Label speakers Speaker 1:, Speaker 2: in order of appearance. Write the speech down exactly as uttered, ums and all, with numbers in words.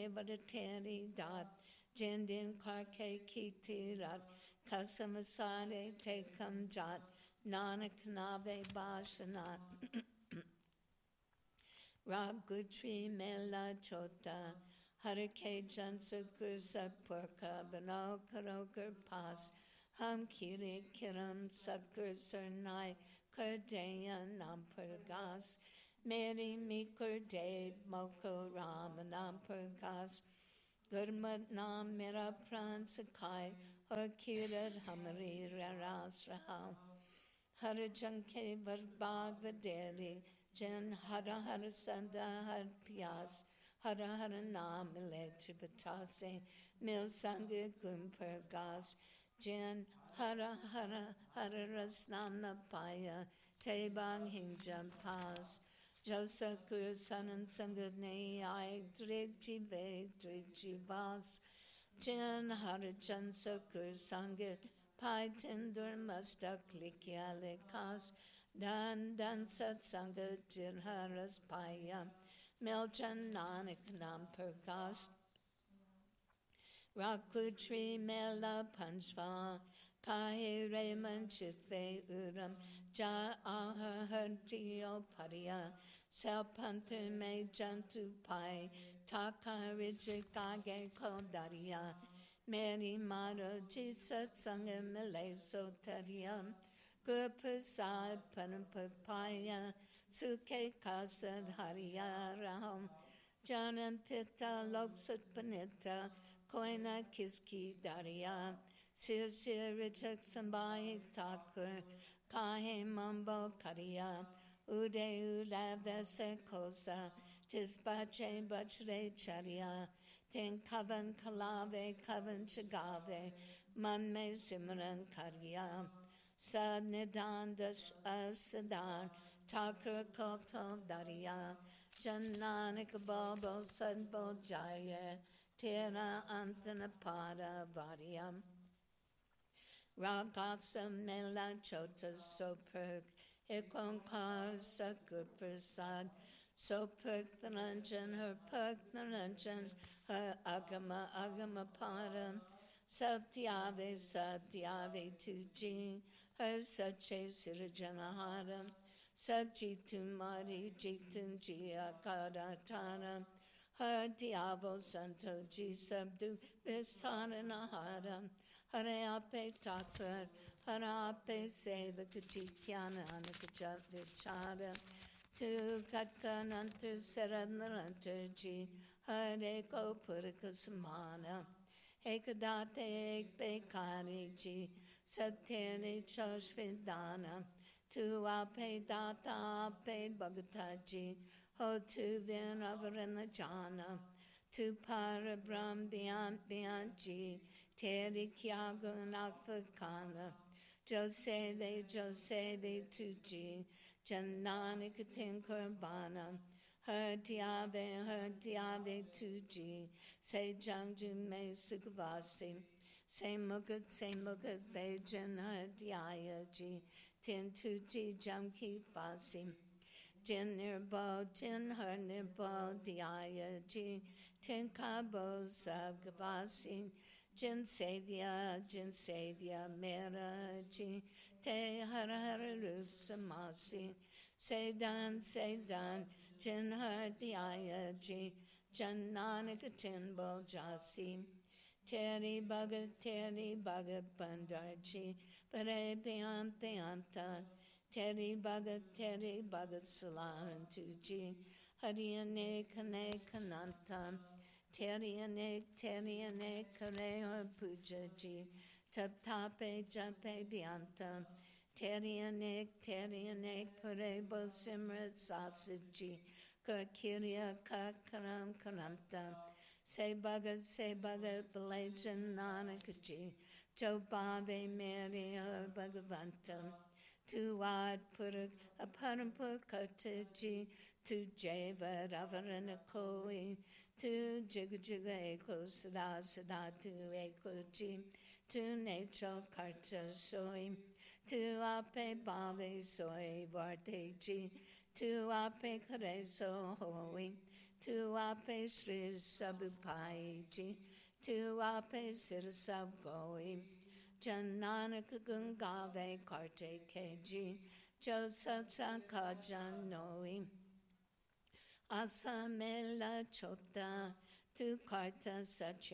Speaker 1: vadateri dat, jendin karke kiti rat, kasamasare te kamjat, nanak nave bashanat. Ragutri mela chota, harke jansa kursa purka, bano karokar pas, ham kiri kiram sakur sernai, kurdeya nampurgas, meri mikur dev moko ram nampurgas, gurmat nam mera pran sakai, har kirat hamari raras raham. Hara janke varbag vaderi, jan hara hara sanda har pias, hara hara nam mile tripatase, mil sangha gumpur gas, jan hara hara hara rasnamna paya, te bang hinjan pas, josa kur sanan sangadne ai drig jive drig jivas, jan hara jansa kur sangat, Pai tindur mastak likyale kas, dan dan sat sanga jirharas paya, melchan nanak nam perkas. Rakutri mela panchva, pahe reman chitve uram, ja aha hartiyo pariya, selpantu me jantu pai, taka rijikage kodariya, Mary Mara Jisat Sangha Malay Sotariyam Gurprasad Parampapaya Suke Kasad Hariyaraham Janam Pitta Loksat Panita Koina Kiski Dariya Sir Sir Richak Sambahi Thakur Kahe Mambo Kariya Ude Ulavasa Kosa Tisbache Bachre Charya Ten kavan kalave kavan chagave man me simran karya sad nidan das asadan takur koto dariya jannanik babo sadbo jaya tera antana pada variyam ragasa mela chota sopurk ikonkar sakur prasad So perk the ranjan, her perk the ranjan, her agama agama param, satyave satyave tuji, her sache sirajanaharam, sabjitum mari jitum jia kadataram, her diavo santo ji sabdu vistharanaharam, hare ape takar, hare ape sevakajikyana anakajat vichara, Tu katkanantu saranantarji, hare ko purakasamana. Ekadate ek bekari ji, satyani choshvidana. Tu ape data ape bhagataji, ho tu vin avarana jana. Tu para brahm bhyant bhyanji, teri kyagun akvakana. Joseve Joseve tuji, Jananik tinkurbana, her diave, her diave tuji, say Jangju me sukvasi, say mugat, say mugat bejan, her diayaji, tin tuji jamki fasi, jin nirbo, jin her nirbo diayaji, tin kabo sabgavasi, Jin Sevya, Jin Sevya, Mera Ji, Te Hara Hara Rup Samasi, Sedan, Sedan, Jin Har Dhyaya Ji, Jan Nanak Tin Bol Jasi, Teri Bhagat, Teri Bhagat Bandar Ji, Pare Bhyant Bhyanta, Teri Bhagat, Teri Bhagat Salahan Tuji, Hariyane Kane Kananta, Terianek, Terianek, Kareha Pujaji, Taptape, Jape Bianta, Terianek, Terianek, Parebo Simrat Sasaji, Karkiria Kakaram Karanta, Se Bhagat, Se Bhagat, Balajan Nanakaji, Jobave Mary Bhagavantam, Tu Ad Purak, Aparampur Kataji, Tu Jeva Ravarana Koi, Tu Jiga Jiga Eko Sada Sada Tu Eko Ji, Tu Necho Karcha Soi, Tu Ape Bave Soi Varte Ji, Tu Ape Kare So Hoi, tu ape Sri Sabupaiji, tu ape Sirsab Goi, Jananak Gungave Karte Keji, Joseph Sakajanoi, Asamela Chota, tu Karta Satya.